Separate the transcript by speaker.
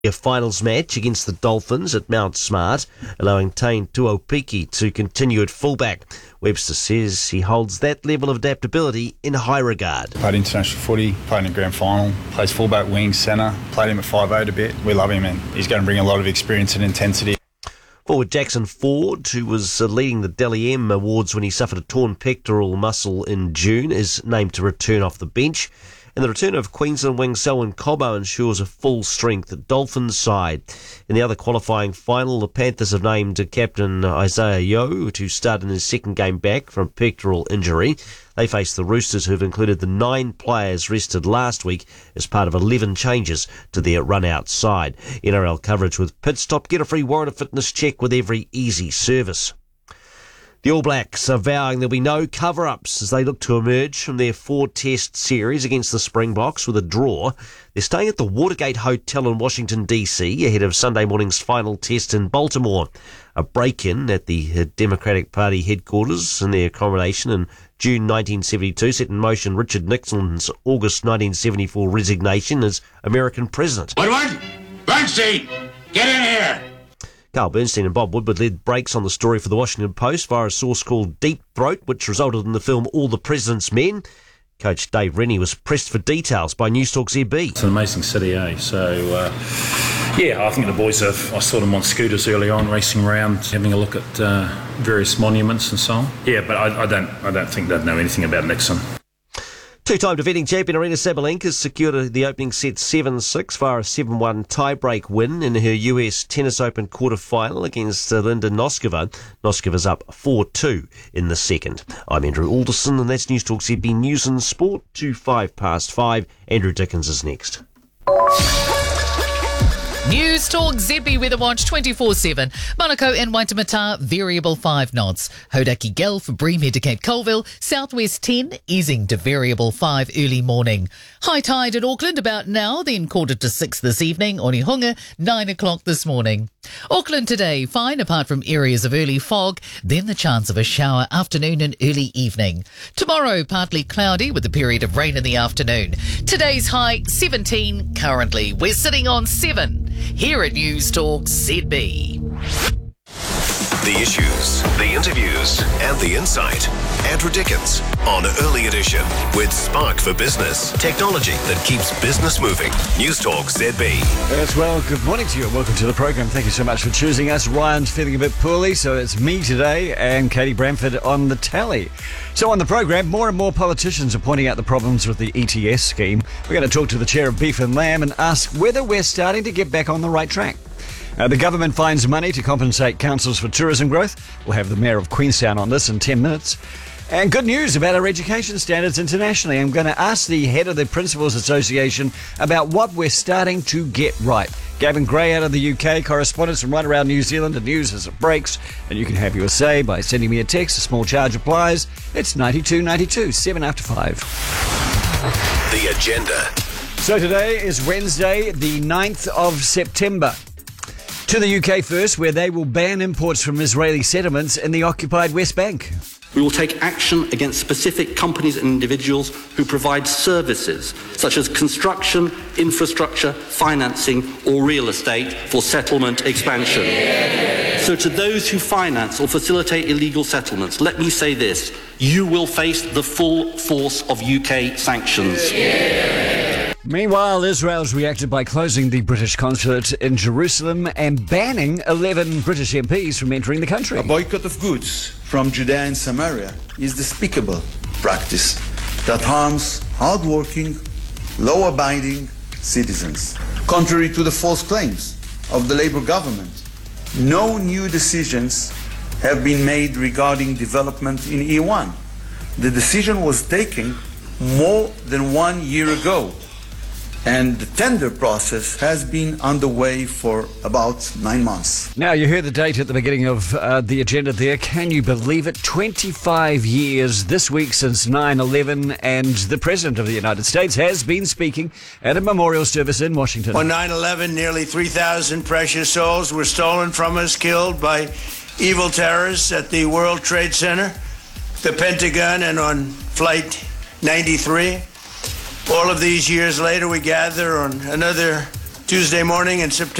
Speaker 1: A finals match against the Dolphins at Mount Smart, allowing Tane Tuopiki to continue at fullback. Webster says he holds that level of adaptability in high regard.
Speaker 2: Played international footy, played in the grand final, plays fullback, wing, centre, played him at 5'8" a bit. We love him and he's going to bring a lot of experience and intensity.
Speaker 1: Forward Jackson Ford, who was leading the Dally M Awards when he suffered a torn pectoral muscle in June, is named to return off the bench. And the return of Queensland wing Selwyn Cobbo ensures a full-strength Dolphins side. In the other qualifying final, the Panthers have named captain Isaiah Yeo to start in his second game back from pectoral injury. They face the Roosters, who have included the 9 players rested last week as part of 11 changes to their run-out side. NRL coverage with Pit Stop. Get a free warrant of fitness check with every easy service. The All Blacks are vowing there'll be no cover-ups as they look to emerge from their 4-test series against the Springboks with a draw. They're staying at the Watergate Hotel in Washington, D.C. ahead of Sunday morning's final test in Baltimore. A break-in at the Democratic Party headquarters in their accommodation in June 1972 set in motion Richard Nixon's August 1974 resignation as American president.
Speaker 3: Woodward! Bernstein! Get in here!
Speaker 1: Carl Bernstein and Bob Woodward led breaks on the story for the Washington Post via a source called Deep Throat, which resulted in the film All the President's Men. Coach Dave Rennie was pressed for details by Newstalk ZB.
Speaker 4: It's an amazing city, eh? So, I think the boys I saw them on scooters early on, racing around, having a look at various monuments and so on. Yeah, but I don't think they'd know anything about Nixon.
Speaker 1: Two-time defending champion Aryna Sabalenka secured the opening set 7-6 via a 7-1 tie-break win in her US Tennis Open quarter-final against Linda Noskova. Noskova's up 4-2 in the second. I'm Andrew Alderson, and that's Newstalk ZB News and Sport to 5:05. Andrew Dickens is next.
Speaker 5: News Talk ZB Weather Watch 24/7. Manukau and Waitemata, variable 5 knots. Hodaki Gale for Breamhead to Cape Colville, southwest 10, easing to variable 5 early morning. High tide at Auckland about now, then 5:45 this evening. Onehunga, 9 o'clock this morning. Auckland today, fine apart from areas of early fog, then the chance of a shower afternoon and early evening. Tomorrow, partly cloudy with a period of rain in the afternoon. Today's high, 17 currently. We're sitting on 7 here at News Talk ZB.
Speaker 6: The issues, the interviews, and the insight. Andrew Dickens on Early Edition with Spark for Business. Technology that keeps business moving. News Talk ZB.
Speaker 7: As well, good morning to you and welcome to the program. Thank you so much for choosing us. Ryan's feeling a bit poorly, so it's me today and Katie Bramford on the tally. So on the program, more and more politicians are pointing out the problems with the ETS scheme. We're going to talk to the chair of Beef and Lamb and ask whether we're starting to get back on the right track. The government finds money to compensate councils for tourism growth. We'll have the Mayor of Queenstown on this in 10 minutes. And good news about our education standards internationally. I'm going to ask the head of the Principals Association about what we're starting to get right. Gavin Gray out of the UK, correspondents from right around New Zealand and news as it breaks. And you can have your say by sending me a text. A small charge applies. It's 9292, 7 after 5.
Speaker 6: The agenda.
Speaker 7: So today is Wednesday, the 9th of September. To the UK first, where they will ban imports from Israeli settlements in the occupied West Bank.
Speaker 8: We will take action against specific companies and individuals who provide services such as construction, infrastructure, financing or real estate for settlement expansion. So to those who finance or facilitate illegal settlements, let me say this: you will face the full force of UK sanctions.
Speaker 7: Meanwhile, Israel's reacted by closing the British consulate in Jerusalem and banning 11 British MPs from entering the country.
Speaker 9: A boycott of goods from Judea and Samaria is despicable practice that harms hard-working, law-abiding citizens. Contrary to the false claims of the Labour government, no new decisions have been made regarding development in E1. The decision was taken more than 1 year ago, and the tender process has been underway for about 9 months.
Speaker 7: Now, you heard the date at the beginning of the agenda there. Can you believe it? 25 years this week since 9/11, and the President of the United States has been speaking at a memorial service in Washington.
Speaker 10: On 9/11, nearly 3,000 precious souls were stolen from us, killed by evil terrorists at the World Trade Center, the Pentagon, and on Flight 93. All of these years later, we gather on another Tuesday morning in September.